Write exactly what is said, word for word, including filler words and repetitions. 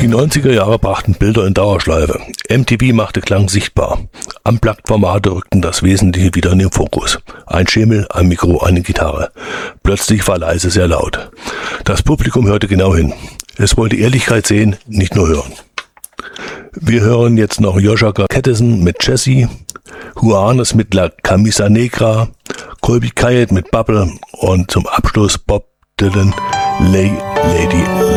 Die neunziger Jahre brachten Bilder in Dauerschleife. M T V machte Klang sichtbar. Unplugged-Formate rückten das Wesentliche wieder in den Fokus. Ein Schemel, ein Mikro, eine Gitarre. Plötzlich war leise sehr laut. Das Publikum hörte genau hin. Es wollte Ehrlichkeit sehen, nicht nur hören. Wir hören jetzt noch Joshua Kettesen mit Jessie, Juanes mit La Camisa Negra, Colby Kayet mit Bubble und zum Abschluss Bob Dylan, Lay Lady